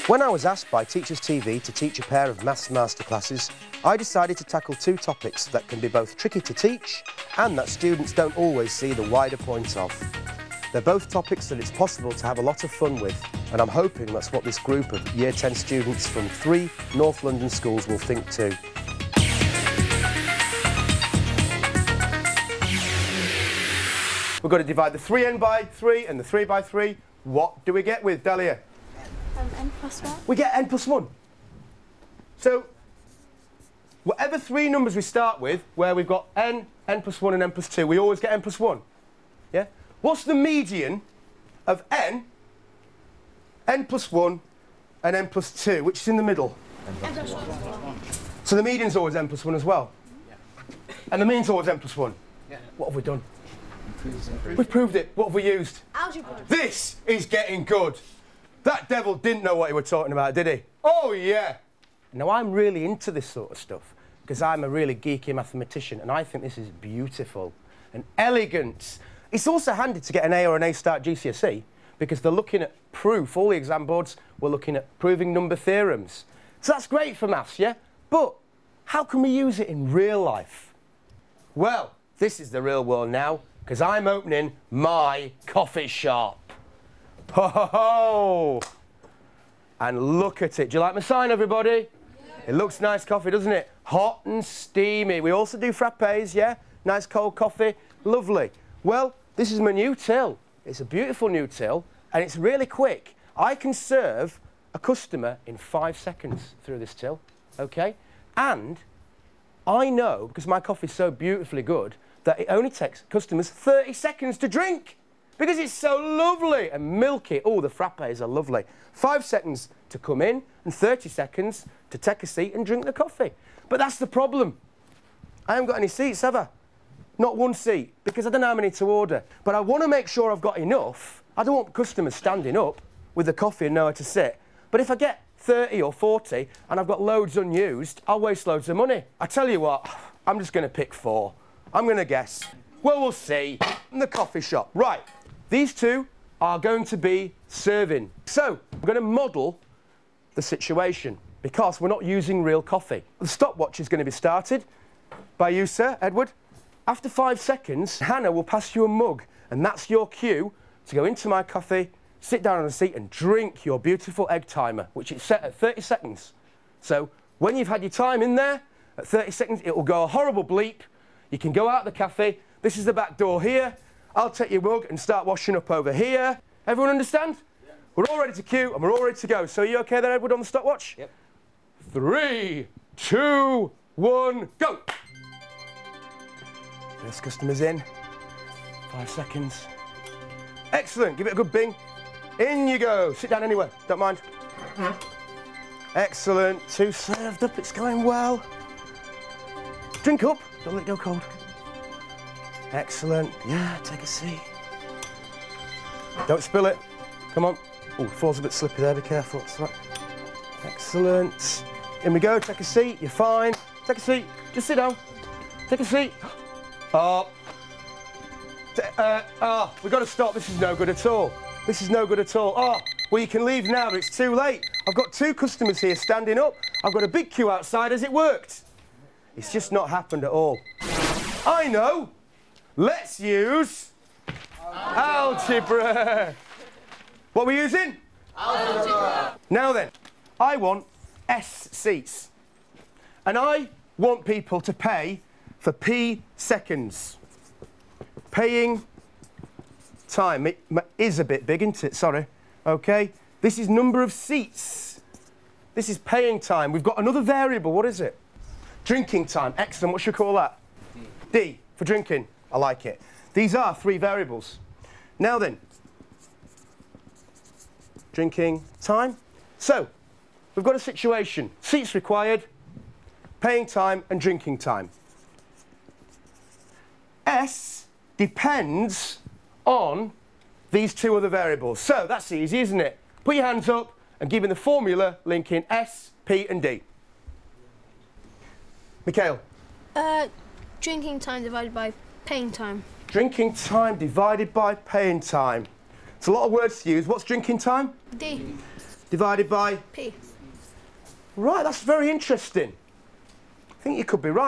When I was asked by Teachers TV to teach a pair of maths masterclasses, I decided to tackle two topics that can be both tricky to teach and that students don't always see the wider point of. They're both topics that it's possible to have a lot of fun with, and I'm hoping that's what this group of Year 10 students from 3 North London schools will think too. We've got to divide the 3n by 3 and the 3 by 3. What do we get with, Dahlia? N plus 1. We get n plus 1. So, whatever 3 numbers we start with, where we've got n plus 1 and n plus 2, we always get n plus 1. Yeah? What's the median of n plus 1 and n plus 2, which is in the middle? N plus 1. So the median's always n plus 1 as well? Yeah. And the mean's always n plus 1? Yeah. What have we done? We've proved it. What have we used? Algebra. This is getting good. That devil didn't know what he was talking about, did he? Oh, yeah. Now, I'm really into this sort of stuff because I'm a really geeky mathematician and I think this is beautiful and elegant. It's also handy to get an A or an A star at GCSE because they're looking at proof. All the exam boards were looking at proving number theorems. So that's great for maths, yeah? But how can we use it in real life? Well, this is the real world now because I'm opening my coffee shop. Ho, ho, ho! And look at it. Do you like my sign, everybody? Yeah. It looks nice coffee, doesn't it? Hot and steamy. We also do frappes, yeah? Nice cold coffee. Lovely. Well, this is my new till. It's a beautiful new till, and it's really quick. I can serve a customer in 5 seconds through this till, OK? And I know, because my coffee's so beautifully good, that it only takes customers 30 seconds to drink. Because it's so lovely and milky. Oh, the frappes are lovely. 5 seconds to come in and 30 seconds to take a seat and drink the coffee. But that's the problem. I haven't got any seats, have I? Not one seat, because I don't know how many to order. But I want to make sure I've got enough. I don't want customers standing up with the coffee and nowhere to sit. But if I get 30 or 40 and I've got loads unused, I'll waste loads of money. I tell you what, I'm just going to pick 4. I'm going to guess. Well, we'll see. In the coffee shop. Right. These two are going to be serving. So, I'm going to model the situation because we're not using real coffee. The stopwatch is going to be started by you, sir, Edward. After 5 seconds, Hannah will pass you a mug, and that's your cue to go into my coffee, sit down on a seat and drink your beautiful egg timer, which is set at 30 seconds. So, when you've had your time in there, at 30 seconds, it will go a horrible bleep. You can go out the cafe. This is the back door here. I'll take your mug and start washing up over here. Everyone understand? Yeah. We're all ready to queue and we're all ready to go. So are you OK then, Edward, on the stopwatch? Yep. 3, 2, 1, go! First customer's in. 5 seconds. Excellent. Give it a good bing. In you go. Sit down anywhere. Don't mind. Excellent. 2 served up. It's going well. Drink up. Don't let it go cold. Excellent. Yeah, take a seat. Don't spill it. Come on. Oh, the floor's a bit slippy there. Be careful. That's right. Excellent. In we go. Take a seat. You're fine. Take a seat. Just sit down. Take a seat. Oh. We've got to stop. This is no good at all. This is no good at all. Oh, well, you can leave now, but it's too late. I've got 2 customers here standing up. I've got a big queue outside. Has it worked? It's just not happened at all. I know. Let's use algebra. What are we using? Algebra. Now then, I want S seats. And I want people to pay for P seconds. Paying time. It is a bit big, isn't it? Sorry. OK. This is number of seats. This is paying time. We've got another variable. What is it? Drinking time. Excellent. What should we call that? D for drinking. I like it. These are 3 variables. Now then, drinking time. So, we've got a situation. Seats required, paying time and drinking time. S depends on these 2 other variables. So, that's easy, isn't it? Put your hands up and give me the formula linking S, P and D. Mikhail. Drinking time divided by paying time. Drinking time divided by paying time. It's a lot of words to use. What's drinking time? D. divided by... P. Right, that's very interesting. I think you could be right.